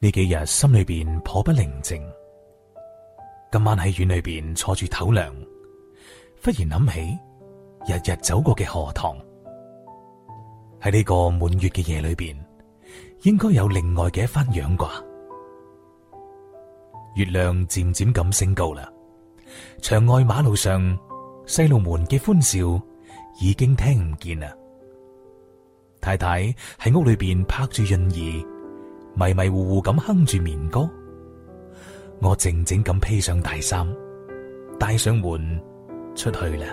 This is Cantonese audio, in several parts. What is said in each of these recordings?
呢幾日心裏邊頗不寧靜。今晚喺院裏邊坐住唞涼，忽然諗起日日走過嘅荷塘。喺呢個滿月嘅夜裏邊，應該有另外嘅一番樣啩。月亮漸漸咁升高啦，牆外馬路上細路們嘅歡笑已經聽唔見啦。太太喺屋裏邊拍住潤兒，迷迷糊糊咁哼住眠歌。我靜靜咁披上大衫，帶上門出去啦。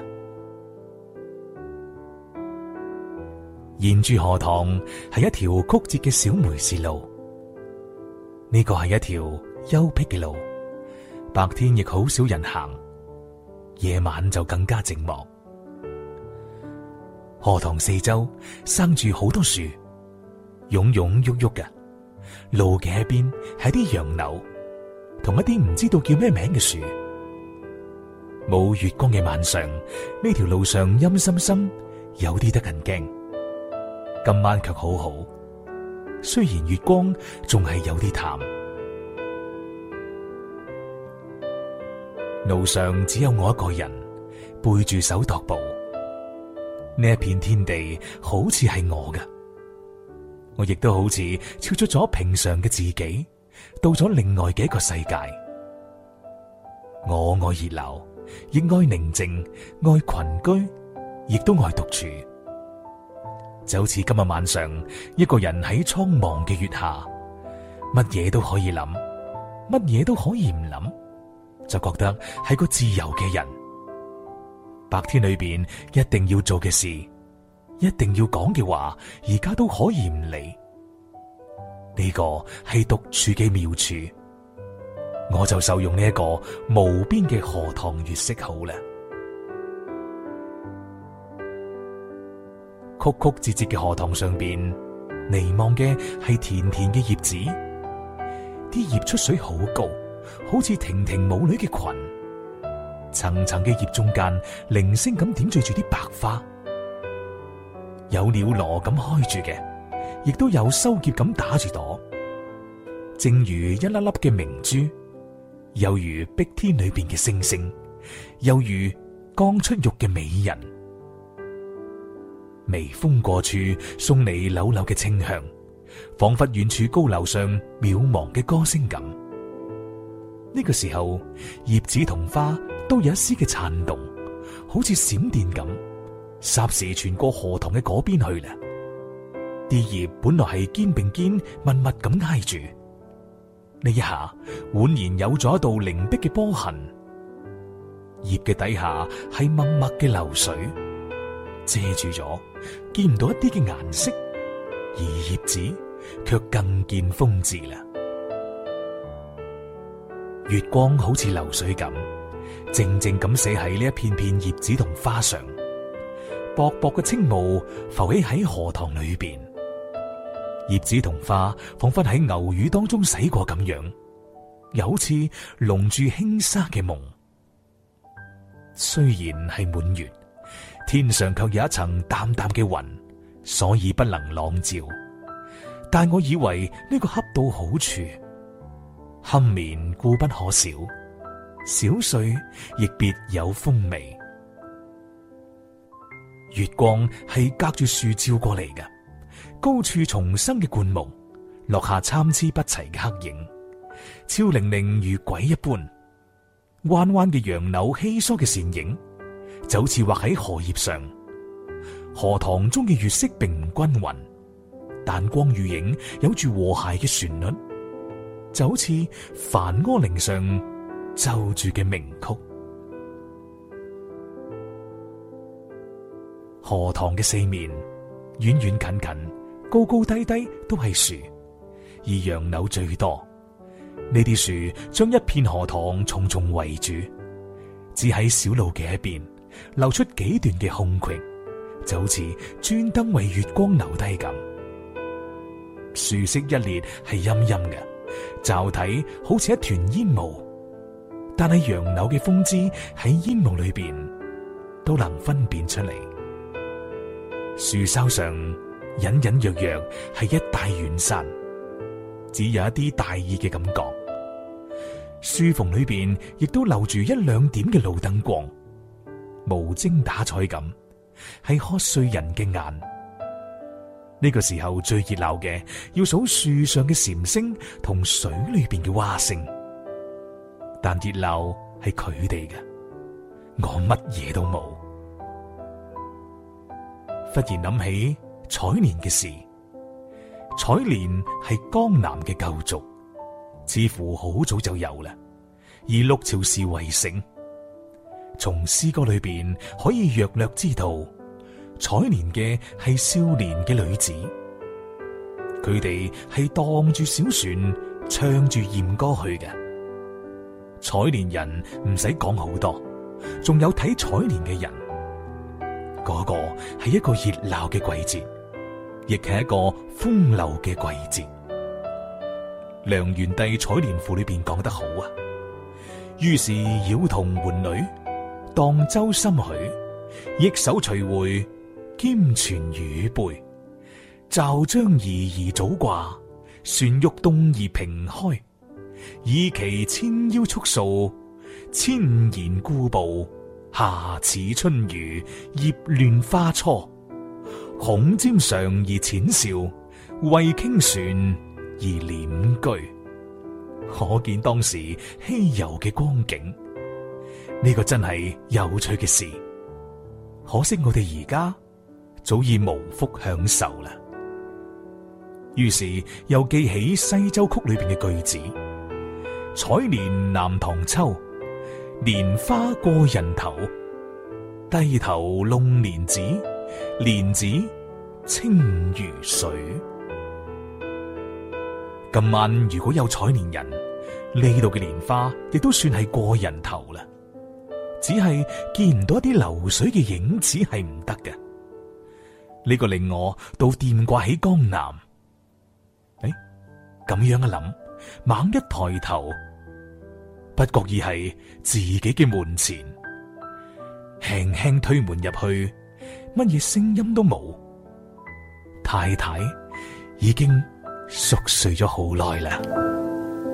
沿住荷塘係一條曲折嘅小梅氏路，呢個係一條幽僻嘅路，白天亦好少人行，夜晚就更加靜默。荷塘四周生住好多樹，蓊蓊鬱鬱嘅，路嘅一邊係啲楊柳，同一啲唔知道叫咩名嘅樹。冇月光嘅晚上，呢條路上陰森森，有啲得人驚。今晚卻好好，雖然月光仲係有啲淡。路上只有我一個人，背住手踱步。呢一片天地好似係我嘅，我亦都好似超出咗平常嘅自己，到咗另外嘅一個世界。我愛熱鬧，亦愛寧靜，愛群居，亦都愛獨處。就好似今日晚上，一個人喺蒼茫嘅月下，乜嘢都可以諗，乜嘢都可以唔諗，就覺得係個自由嘅人。白天裏邊一定要做嘅事，一定要講嘅話，而家都可以唔理。呢個係獨處嘅妙處，我就受用呢一個無邊嘅荷塘月色好啦。曲曲折折嘅荷塘上邊，彌望嘅係甜甜嘅葉子，啲葉出水好高，好似亭亭母女嘅裙。層層嘅葉中間，零星咁點綴住啲白花，有鳥羅咁開住嘅，亦都有收結咁打住朵，正如一粒粒嘅明珠，又如碧天裏邊嘅星星，又如剛出浴嘅美人。微風過處，送嚟柳柳嘅清香，仿佛遠處高樓上渺茫嘅歌聲咁。呢個時候，葉子同花都有一絲嘅顫動，好似閃電咁，霎時傳過荷塘嘅嗰邊去啦。啲葉本來係肩並肩密密咁挨住，呢一下宛然有咗一道凌碧嘅波痕。葉嘅底下係默默嘅流水，遮住咗，見唔到一啲嘅顏色，而葉子卻更見風致啦。月光好似流水咁，靜靜咁寫喺呢一片片葉子同花上，薄薄嘅青霧浮起喺荷塘裏邊，葉子同花仿佛喺牛乳當中洗過咁樣，又好似籠住輕紗嘅夢。雖然係滿月，天上卻有一層淡淡嘅雲，所以不能朗照，但我以為呢個恰到好處。酣眠固不可少，小睡亦別有風味。月光係隔住樹照過嚟嘅，高處重生嘅灌木，落下參差不齊嘅黑影，超靈靈如鬼一般。彎彎嘅楊柳稀疏嘅倩影，就好似畫喺荷葉上。荷塘中嘅月色並唔均勻，但光與影有住和諧嘅旋律，就好似梵婀嶺上奏住嘅名曲。荷塘嘅四面，遠遠近近，高高低低都係樹，而楊柳最多。呢啲樹將一片荷塘重重圍住，只喺小路嘅一邊留出幾段嘅空隙，就好似專登為月光留低咁。樹色一列係陰陰嘅，驟睇好似一團煙霧，但係楊柳嘅風姿喺煙霧裏邊都能分辨出嚟。樹梢上隱隱約約係一大遠山， 只有一啲大意嘅感覺。書縫裏邊亦都留住一兩點嘅路燈光，無精打采咁，係瞌睡人嘅眼。呢個時候最熱鬧嘅，要數樹上嘅蟬聲同水裏邊嘅蛙聲，但熱鬧係佢哋嘅，我乜嘢都冇。忽然諗起采蓮嘅事，采蓮係江南嘅舊俗，似乎好早就有啦，以六朝時為盛。從詩歌裏邊可以略略知道，採蓮嘅係少年嘅女子，佢哋係蕩住小船，唱住艷歌去嘅。採蓮人唔使講好多，仲有睇採蓮嘅人。嗰個係一個熱鬧嘅季節，亦係一個風流嘅季節。梁元帝《採蓮賦》裏邊講得好啊，於是擾童媛女，蕩舟心許，益手隨回，兼傳羽背。驟將夷夷早掛，船欲動而平開。以其纖腰束數，千言故步。下似春雨，葉亂花初。孔尖上而淺笑，為傾船而斂居。可見當時稀有嘅光景，呢個真係有趣嘅事。可惜我哋而家早已無福享受啦。於是又記起西洲曲裏邊嘅句子：採蓮南塘秋，蓮花過人頭，低頭弄蓮子，蓮子清如水。今晚如果有採蓮人，呢度嘅蓮花亦都算係過人頭啦，只係見唔到一啲流水嘅影子係唔得嘅。呢個令我都惦掛起江南。咁樣一諗，猛一抬頭，不覺意係自己嘅門前，輕輕推門入去，乜嘢聲音都冇。太太已經熟睡咗好耐啦。